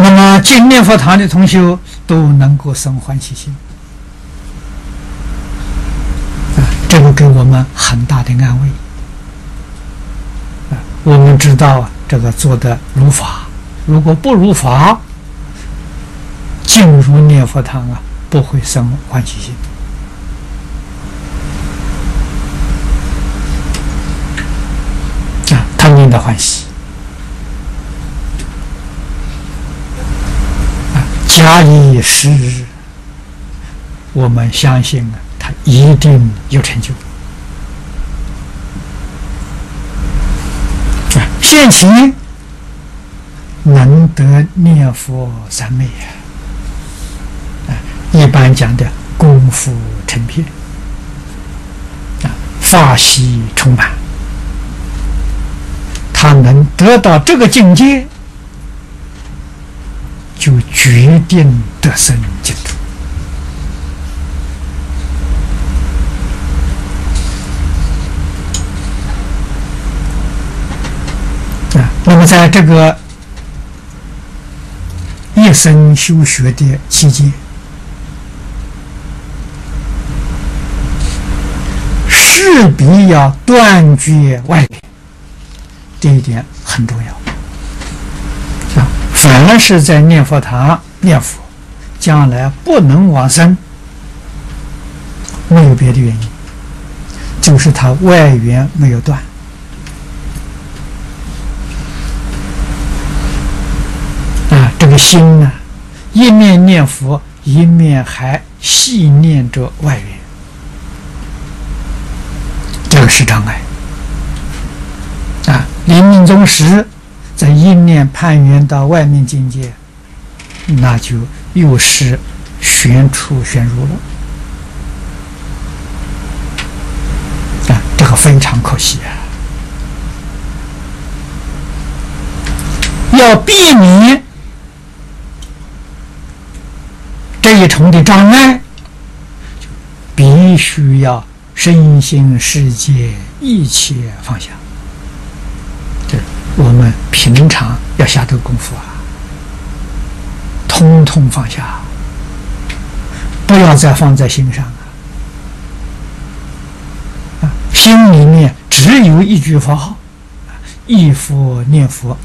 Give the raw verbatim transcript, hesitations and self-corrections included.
那么进念佛堂的同修都能够生欢喜心，啊，这个给我们很大的安慰。啊，我们知道啊，这个做的如法，如果不如法，进入念佛堂啊，不会生欢喜心。啊，他念的欢喜。假以时日，我们相信啊，他一定有成就。啊，现前能得念佛三昧啊，一般讲的功夫成片，啊，法喜充满，他能得到这个境界，就决定得生净土。啊，那么在这个一生修学的期间，势必要断绝外缘，这一点很重要。凡是在念佛堂念佛，将来不能往生，没有别的原因，就是他外缘没有断。啊，这个心呢，一面念佛，一面还细念着外缘，这个是障碍。啊，临命终时，在一念攀缘到外面境界，那就又是悬出悬入了。啊，这个非常可惜啊！要避免这一重的障碍，必须要身心世界一切放下。这我们平常要下这个功夫啊，通通放下，不要再放在心上啊！啊，心里面只有一句佛号，忆佛念佛